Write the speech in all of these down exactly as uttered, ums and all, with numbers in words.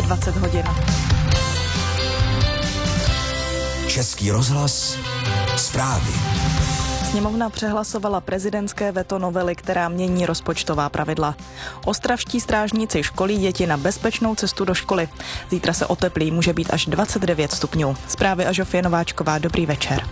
dvacet hodin. Český rozhlas, zprávy. Sněmovna přehlasovala prezidentské veto novely, která mění rozpočtová pravidla. Ostravští strážníci školí děti na bezpečnou cestu do školy. Zítra se oteplí, může být až dvacet devět stupňů. Zprávy a Žofie Nováčková, dobrý večer.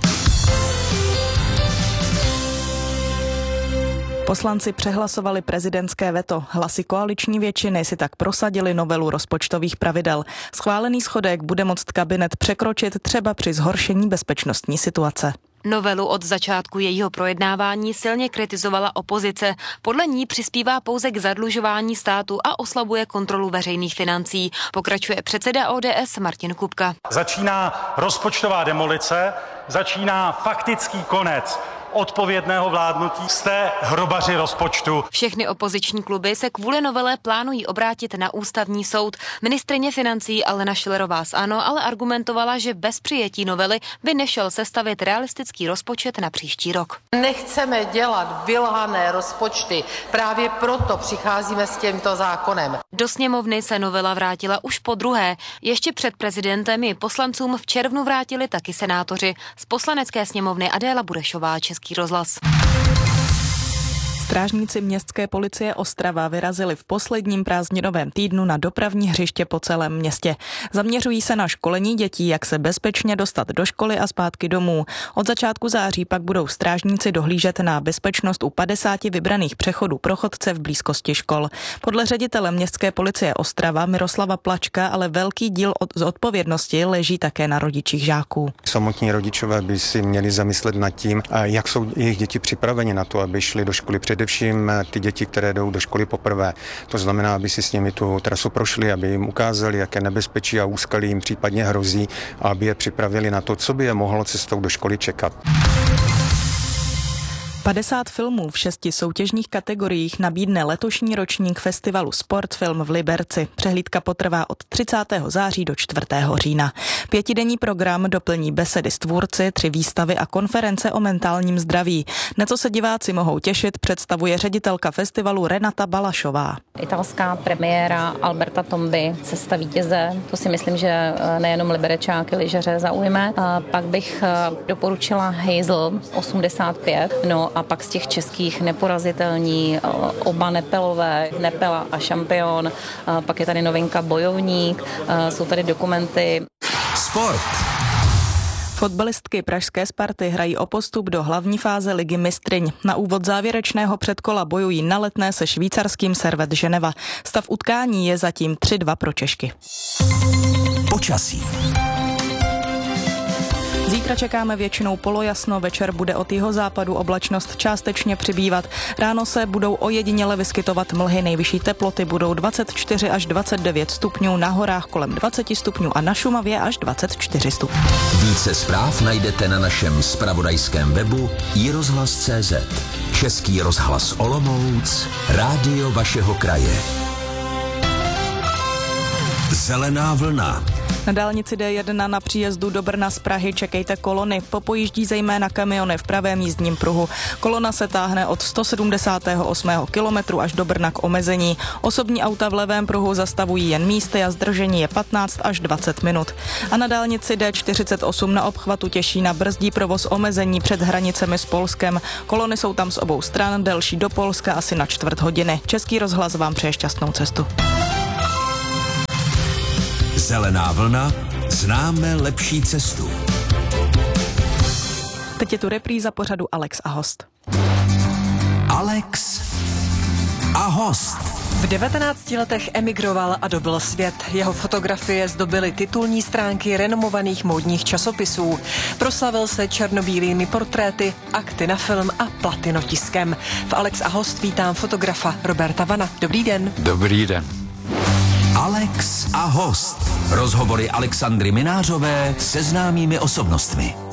Poslanci přehlasovali prezidentské veto. Hlasy koaliční většiny si tak prosadili novelu rozpočtových pravidel. Schválený schodek bude moct kabinet překročit třeba při zhoršení bezpečnostní situace. Novelu od začátku jejího projednávání silně kritizovala opozice. Podle ní přispívá pouze k zadlužování státu a oslabuje kontrolu veřejných financí. Pokračuje předseda O D S Martin Kupka. Začíná rozpočtová demolice, začíná faktický konec odpovědného vládnutí. Jste hrobaři rozpočtu. Všechny opoziční kluby se kvůli novele plánují obrátit na ústavní soud. Ministryně financí Alena Schillerová z ANO ale argumentovala, že bez přijetí novely by nešel sestavit realistický rozpočet na příští rok. Nechceme dělat vylhané rozpočty, právě proto přicházíme s tímto zákonem. Do sněmovny se novela vrátila už po druhé. Ještě před prezidentem ji poslancům v červnu vrátili taky senátoři. Z poslanecké sněmovny Adéla Burešová, Český rozhlas. Strážníci městské policie Ostrava vyrazili v posledním prázdninovém týdnu na dopravní hřiště po celém městě. Zaměřují se na školení dětí, jak se bezpečně dostat do školy a zpátky domů. Od začátku září pak budou strážníci dohlížet na bezpečnost u padesáti vybraných přechodů pro chodce v blízkosti škol. Podle ředitele městské policie Ostrava Miroslava Plačka ale velký díl od, z odpovědnosti leží také na rodičích žáků. Samotní rodičové by si měli zamyslet nad tím, jak jsou jejich děti připraveni na to, aby šli do školy před Především ty děti, které jdou do školy poprvé. To znamená, aby si s nimi tu trasu prošli, aby jim ukázali, jaké nebezpečí a úskalí jim případně hrozí, a aby je připravili na to, co by je mohlo cestou do školy čekat. padesát filmů v šesti soutěžních kategoriích nabídne letošní ročník festivalu Sportfilm v Liberci. Přehlídka potrvá od třicátého září do čtvrtého října. Pětidenní program doplní besedy s tvůrci, tři výstavy a konference o mentálním zdraví. Na co se diváci mohou těšit, představuje ředitelka festivalu Renata Balašová. Italská premiéra Alberta Tomby, Cesta vítěze, to si myslím, že nejenom Liberečáky, lyžaře zaujme. A pak bych doporučila Hazel osmdesát pět, no a pak z těch českých Neporazitelní, oba Nepelové, Nepela a Šampion, a pak je tady novinka Bojovník, jsou tady dokumenty. Sport. Fotbalistky pražské Sparty hrají o postup do hlavní fáze Ligy mistryň. Na úvod závěrečného předkola bojují na Letné se švýcarským Servette Ženeva. Stav utkání je zatím tři dva pro Češky. Počasí. Zítra čekáme většinou polojasno, večer bude od jihozápadu oblačnost částečně přibývat. Ráno se budou ojediněle vyskytovat mlhy, nejvyšší teploty budou dvacet čtyři až dvacet devět stupňů, na horách kolem dvacet stupňů a na Šumavě až dvacet čtyři stupňů. Více zpráv najdete na našem zpravodajském webu i rozhlas tečka cé zet. Český rozhlas Olomouc, rádio vašeho kraje. Zelená vlna. Na dálnici D jedna na příjezdu do Brna z Prahy čekejte kolony. Popojíždí zejména kamiony v pravém jízdním pruhu. Kolona se táhne od sto sedmdesátého osmého kilometru až do Brna k omezení. Osobní auta v levém pruhu zastavují jen místy a zdržení je patnáct až dvacet minut. A na dálnici D čtyřicet osm na obchvatu Těšína brzdí provoz omezení před hranicemi s Polskem. Kolony jsou tam z obou stran, delší do Polska asi na čtvrt hodiny. Český rozhlas vám přeje šťastnou cestu. Zelená vlna, známe lepší cestu. Teď je tu repríza pořadu Alex a host. Alex a host. V devatenácti letech emigroval a dobyl svět. Jeho fotografie zdobily titulní stránky renomovaných módních časopisů. Proslavil se černobílými portréty, akty na film a platinotiskem. V Alex a host vítám fotografa Roberta Vana. Dobrý den. Dobrý den. Alex a host. Rozhovory Alexandry Minářové se známými osobnostmi.